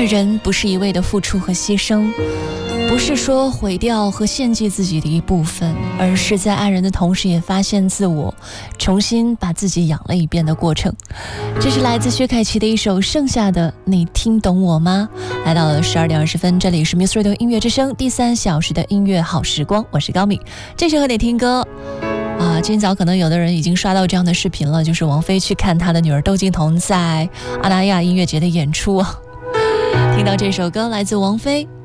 爱人不是一味的付出和牺牲，不是说毁掉和献祭自己的一部分，而是在爱人的同时也发现自我，重新把自己养了一遍的过程。这是来自薛凯琪的一首《剩下的你听懂我吗》。来到了12点20分，这里是 Muse Radio 音乐之声第3小时的音乐好时光，我是高敏。这时和你听歌今早可能有的人已经刷到这样的视频了，就是王菲去看她的女儿窦靖童在阿那亚音乐节的演出。听到这首歌来自王菲，